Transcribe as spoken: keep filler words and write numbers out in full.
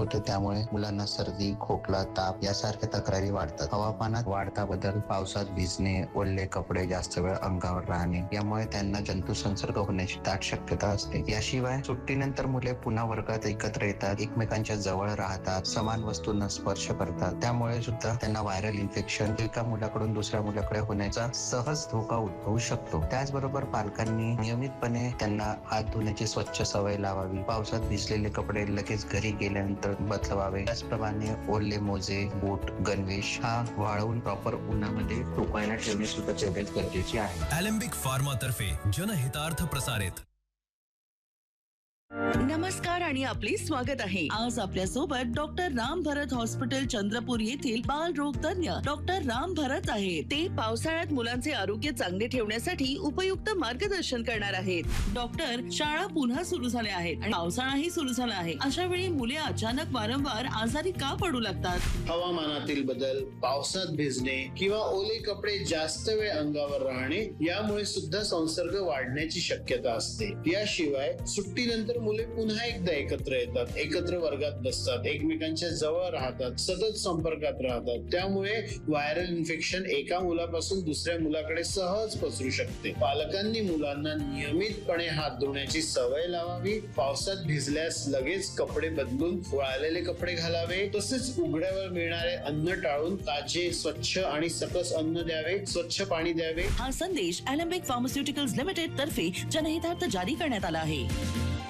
होते, त्यामुळे मुलांना सर्दी, खोकला, ताप यासारख्या तक्रारी वाढतात. हवामानात वाढता बदल, पावसात भिजणे, ओले कपडे जास्त वेळ अंगावर राहणे यामुळे त्यांना जंतू संसर्ग होण्याची दाट शक्यता असते. याशिवाय सुट्टीनंतर मुले पुन्हा वर्गात एकत्र येतात, एकमेकांच्या जवळ राहतात, समान वस्तूंना स्पर्श करतात, त्यामुळे सुद्धा त्यांना व्हायरल इन्फेक्शन एका मुलाकडून दुसऱ्या मुलाकडे होण्याचा सहज धोका उद्भवू शकतो. त्याचबरोबर पालकांनी नियमितपणे त्यांना हात धुण्याची स्वच्छ सवय लावावी. पावसात भिजलेले कपडे लगेच घरी गेल्यानंतर बदलवावे. त्याचप्रमाणे ओले मोजे, बूट, गणवेश हा वाळवून प्रॉपर उन्हामध्ये सुकायला ठेवणे सुद्धा तेवढेच गरजेचे आहे. अॅलेम्बिक फार्मा तर्फे जनहितार्थ प्रसारित. नमस्कार आणि आपले स्वागत आहे. आज आपल्या सोबत डॉक्टर राम भरत हॉस्पिटल चंद्रपूर येथील बालरोग तज्ञ डॉक्टर राम भरत आहेत. ते पावसाळ्यात मुलांचे आरोग्य चांगले ठेवण्यासाठी उपयुक्त मार्गदर्शन करणार आहेत. डॉक्टर, शाळा पुन्हा सुरू झाल्या आहेत आणि पावसाळाही सुरू झाला आहे. अशा वेळी मुले अचानक वारंवार आजारी का पडू लागतात? हवामानातील बदल, पावसात भिजणे किंवा ओले कपडे जास्त वेळ अंगावर राहणे यामुळे सुद्धा संसर्ग वाढण्याची शक्यता असते. याशिवाय सुट्टीनंतर मुले पुन्हा एकदा एकत्र येतात, एकत्र वर्गात बसतात, एकमेकांच्या जवळ राहतात, सतत संपर्कात राहतात, त्यामुळे व्हायरल इन्फेक्शन एका मुलापासून दुसऱ्या मुलाकडे सहज पसरू शकते. पालकांनी मुलांना नियमितपणे हात धुण्याची सवय लावावी. पावसात भिजल्यास लगेच कपडे बदलून वाळलेले कपडे घालावे. तसेच उघड्यावर मिळणारे अन्न टाळून ताजे, स्वच्छ आणि सकस अन्न द्यावे, स्वच्छ पाणी द्यावे. हा संदेश अॅलेम्बिक फार्मास्युटिकल्स लिमिटेड तर्फे जनहितार्थ जारी करण्यात आला आहे.